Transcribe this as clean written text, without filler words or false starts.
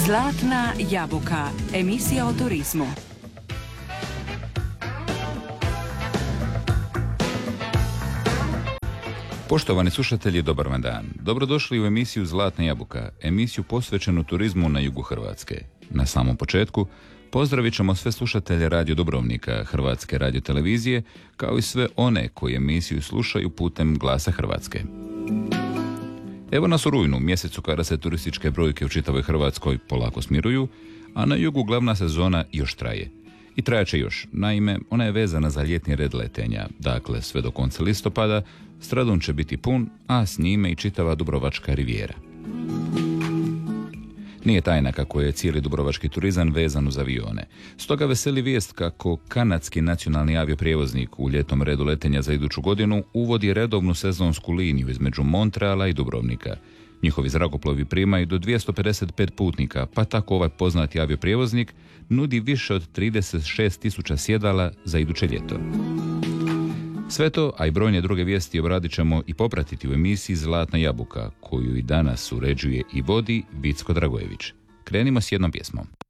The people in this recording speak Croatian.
Zlatna jabuka, emisija o turizmu. Poštovani slušatelji, dobar vam dan. Dobrodošli u emisiju Zlatna jabuka, emisiju posvećenu turizmu na jugu Hrvatske. Na samom početku pozdravit ćemo sve slušatelje Radio Dubrovnika, Hrvatske radiotelevizije, kao i sve one koji emisiju slušaju putem Glasa Hrvatske. Evo nas u rujnu, mjesecu kada se turističke brojke u čitavoj Hrvatskoj polako smiruju, a na jugu glavna sezona još traje. I trajaće još. Naime, ona je vezana za ljetni red letenja, dakle sve do konca listopada, Stradun će biti pun, a s njime i čitava Dubrovačka rivijera. Nije tajna kako je cijeli dubrovački turizam vezan uz avione. Stoga veseli vijest kako kanadski nacionalni avioprijevoznik u ljetnom redu letenja za iduću godinu uvodi redovnu sezonsku liniju između Montreala i Dubrovnika. Njihovi zrakoplovi primaju do 255 putnika, pa tako ovaj poznati avioprijevoznik nudi više od 36.000 sjedala za iduće ljeto. Sve to, a i brojne druge vijesti obradit ćemo i popratiti u emisiji Zlatna jabuka, koju i danas uređuje i vodi Vicko Dragojević. Krenimo s jednom pjesmom.